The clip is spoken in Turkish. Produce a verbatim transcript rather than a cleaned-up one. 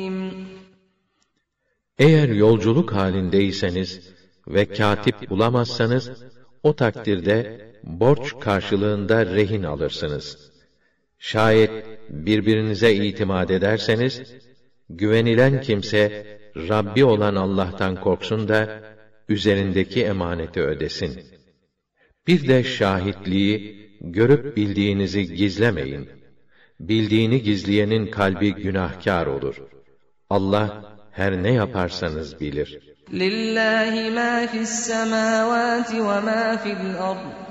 Eğer yolculuk halindeyseniz ve katip bulamazsanız, o takdirde borç karşılığında rehin alırsınız. Şayet birbirinize itimat ederseniz, güvenilen kimse Rabbi olan Allah'tan korksun da üzerindeki emaneti ödesin. Bir de şahitliği, görüp bildiğinizi gizlemeyin. Bildiğini gizleyenin kalbi günahkar olur. Allah her ne yaparsanız bilir. Lillahi ma fi's semavati ve ma fi'l ard.